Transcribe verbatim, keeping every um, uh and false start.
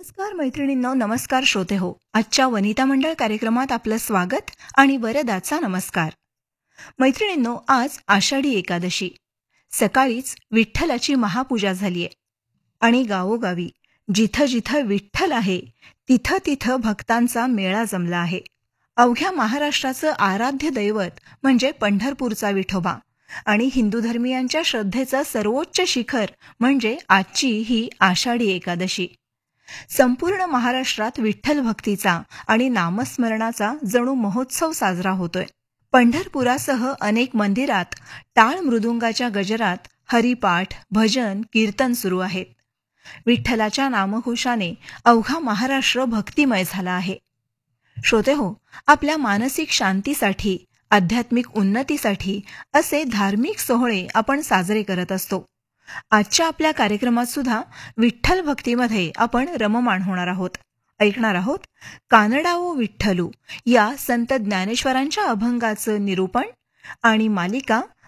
नमस्कार मैत्रिणींनो, नमस्कार श्रोते हो. आजच्या वनिता मंडळ कार्यक्रमात आपलं स्वागत आणि वरदाचा नमस्कार. मैत्रिणींनो, आज आषाढी एकादशी. सकाळीच विठ्ठलाची महापूजा झालीय आणि गावोगावी जिथं जिथं विठ्ठल आहे तिथं तिथं भक्तांचा मेळा जमला आहे. अवघ्या महाराष्ट्राचं आराध्य दैवत म्हणजे पंढरपूरचा विठोबा आणि हिंदू धर्मियांच्या श्रद्धेचं सर्वोच्च शिखर म्हणजे आजची ही आषाढी एकादशी. संपूर्ण महाराष्ट्रात विठ्ठल भक्तीचा आणि नामस्मरणाचा जणू महोत्सव साजरा होतोय. पंढरपुरासह अनेक मंदिरात टाळ मृदुंगाच्या गजरात हरिपाठ, भजन, कीर्तन सुरू आहेत. विठ्ठलाच्या नामघोषाने अवघा महाराष्ट्र भक्तिमय झाला आहे. श्रोते हो, आपल्या मानसिक शांतीसाठी, आध्यात्मिक उन्नतीसाठी असे धार्मिक सोहळे आपण साजरे करत असतो. आजच्या आपल्या कार्यक्रमात सुद्धा विठ्ठल भक्तीमध्ये आपण रममाण होणार आहोत. ऐकणार आहोत कानडाओ विठ्ठलू या संत ज्ञानेश्वरांच्या अभंगाचं निरूपण आणि मालिका